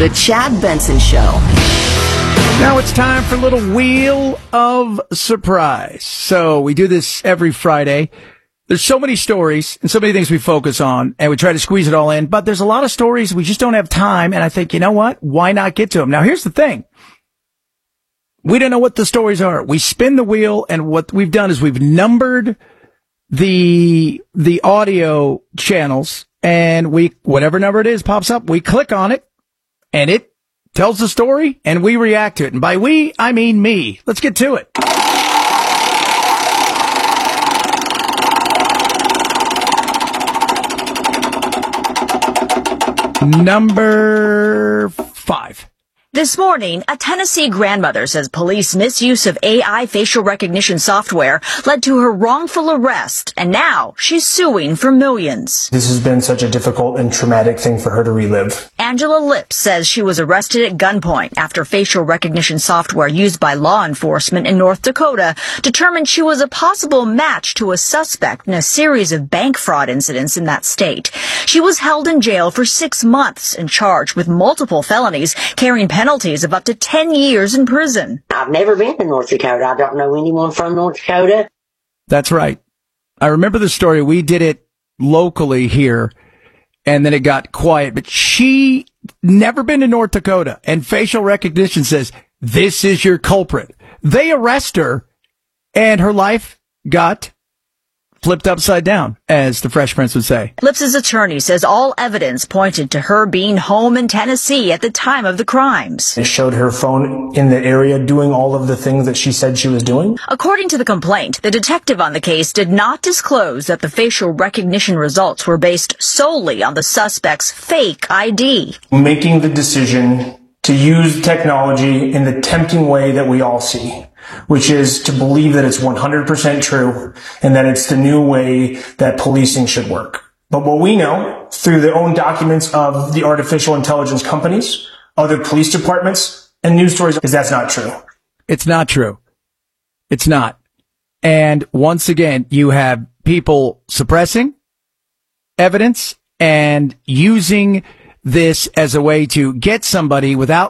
The Chad Benson Show. Now it's time for a little Wheel of Surprise. So we do this every Friday. There's so many stories and so many things we focus on, and we try to squeeze it all in, but there's a lot of stories we just don't have time, and I think, you know what? Why not get to them? Now, here's the thing. We don't know what the stories are. We spin the wheel, and what we've done is we've numbered the audio channels, and whatever number it is pops up, we click on it, and it tells the story, and we react to it. And by we, I mean me. Let's get to it. Number 5. This morning, a Tennessee grandmother says police misuse of AI facial recognition software led to her wrongful arrest, and now she's suing for millions. This has been such a difficult and traumatic thing for her to relive. Angela Lips says she was arrested at gunpoint after facial recognition software used by law enforcement in North Dakota determined she was a possible match to a suspect in a series of bank fraud incidents in that state. She was held in jail for 6 months and charged with multiple felonies carrying penalties of up to 10 years in prison. I've never been to North Dakota. I don't know anyone from North Dakota. That's right. I remember the story. We did it locally here, and then it got quiet. But she never been to North Dakota, and facial recognition says, this is your culprit. They arrest her, and her life got flipped upside down, as the Fresh Prince would say. Lips's attorney says all evidence pointed to her being home in Tennessee at the time of the crimes. It showed her phone in the area doing all of the things that she said she was doing. According to the complaint, the detective on the case did not disclose that the facial recognition results were based solely on the suspect's fake ID. Making the decision to use technology in the tempting way that we all see, which is to believe that it's 100% true and that it's the new way that policing should work. But what we know through the own documents of the artificial intelligence companies, other police departments, and news stories is that's not true. It's not true. It's not. And once again, you have people suppressing evidence and using this as a way to get somebody without